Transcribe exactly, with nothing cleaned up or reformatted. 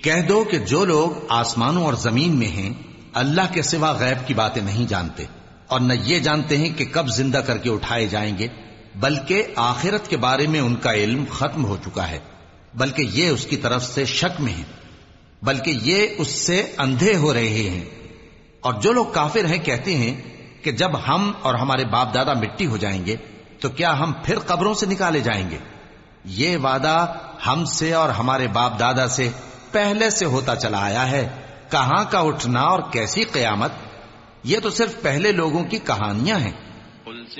कह दो कि जो लोग आसमानों और जमीन में हैं अल्लाह के सिवा गैब की बातें नहीं जानते और न ये जानते हैं कि कब जिंदा करके उठाए जाएंगे, बल्कि आखिरत के बारे में उनका इल्म खत्म हो चुका है, बल्कि ये उसकी तरफ से शक में हैं, बल्कि ये उससे अंधे हो रहे हैं। और जो लोग काफिर हैं कहते हैं कि जब हम और हमारे बाप दादा मिट्टी हो जाएंगे तो क्या हम फिर कब्रों से निकाले जाएंगे। ये वादा हमसे और हमारे बाप दादा से पहले से होता चला आया है। कहां का उठना और कैसी कयामत, ये तो सिर्फ पहले लोगों की कहानियां हैं।